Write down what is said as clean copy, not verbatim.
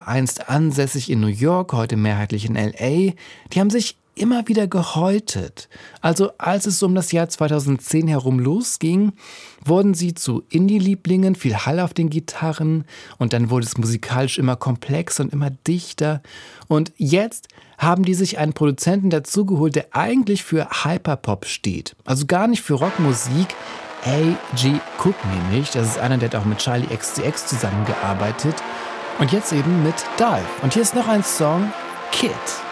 einst ansässig in New York, heute mehrheitlich in L.A., die haben sich immer wieder gehäutet. Also als es um das Jahr 2010 herum losging, wurden sie zu Indie-Lieblingen, viel Hall auf den Gitarren und dann wurde es musikalisch immer komplexer und immer dichter. Und jetzt haben die sich einen Produzenten dazugeholt, der eigentlich für Hyperpop steht. Also gar nicht für Rockmusik. A.G. Cook nämlich, das ist einer, der hat auch mit Charlie XCX zusammengearbeitet. Und jetzt eben mit Dive. Und hier ist noch ein Song, Kid.